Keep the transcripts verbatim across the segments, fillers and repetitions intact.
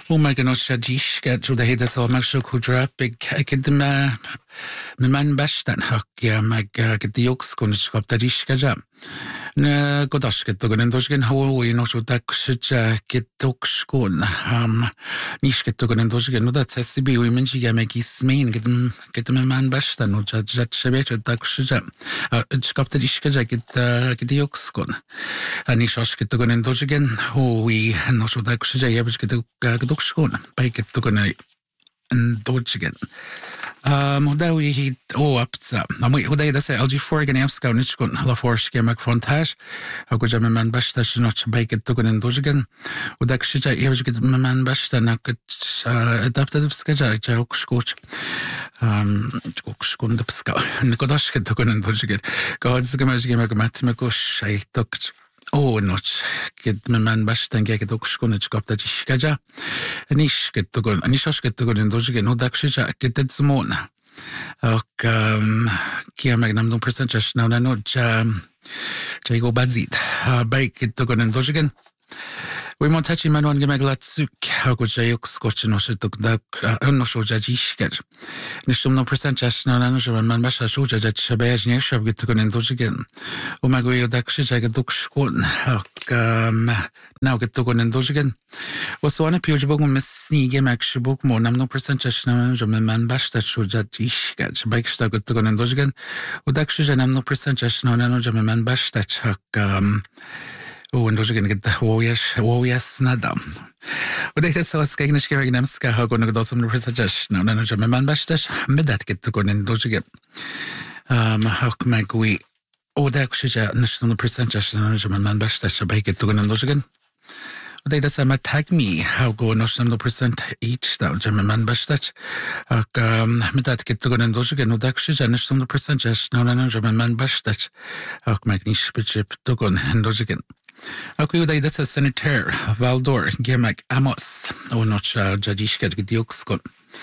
O mae gan o siadishka trwy da hyd o mae'r siw chwdra big gyda ma ma man bastan hak ya mag gyda yogsgun ysgop da dishka jam na godashka to gan dos gan hawo i no so da ksja gyda yogsgun um nishka to gan dos gan no da tsbi wi men jiga meg ismain gyda gyda ma man bastan no jad jad shebet da ksja ysgop da dishka gyda gyda yogsgun ani shoshka to gan dos gan ho wi no so da ksja yebs gyda gyda yogsgun bai gyda gan en doodjigen. Um, hoe dat we hier oh apza. Nou moet hoe dat je dat zei. Als je voor geen eerst kan niet kon la forske met frontage. Ook als je met mijn best dat je nog bij het toeken en doodjigen. Hoe dat je je eerst met mijn best en ik het adapted op schedule. Je ook schoot. Um, ook schoon de pska. En ik had als je toeken en doodjigen. Gaat ze maar zeggen maar met me koos. Hij tokt. Oh, not. Get my man best and get ook schoon het kap dat je schedja. En is get to go. En is als get to go in doos again. Hoe dat je get het zmoon. Ook um kia meg nam don percentage nou na no ja ja go badzit. Bij get to go in doos again. We moet touch man wan gemeg lat zoek. Ook wat je ook scotch no so tok dat no so ja je schedja. Nis som no percentage nou na no so man best so ja ja bij je niet get to go in doos again. O mag we dat je ja get ook schoon. Um, nou get to go in doos again. Was so een periode boek met sneege mag je boek mo nam no percentage nou zo met man best dat zo ja je schedja. Bij je get to go in doos again. O dat je nam no percentage nou na no zo met man best dat um oh, en doos again get wojes wojes nada. O dat je zo skegen is kering nem ska ha go no doos no percentage nou na no zo met man best dat met dat get to go in doos again. Um, ook mag we O dat je ja national percentage nou zo met man best dat je bij get to go in doos again. O dat is maar tag me how go national percent each down zo met man best dat ook um met dat get to go in doos again. O dat je ja national percentage nou na zo met man best dat ook mag niet specific to go in doos again. Ook u dat is senator Valdor Gemak Amos o not ja jadishka gedioxkon.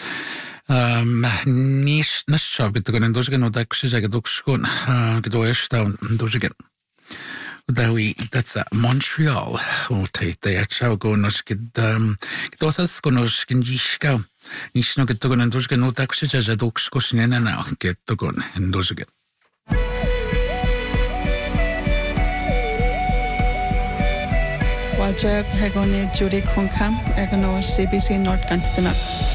Um, nis nasho get to go in doos again. O dat je ja gedioxkon gedoesh down doos again. Dat we that's a Montreal. O te te achau go nos ged um gedosas go nos genjishka. Nis no get to go in doos again. O dat je ja gedioxkon nena now get to go in doos again. Wajak hagone Judy Konkam, Agano C B C North Kantina.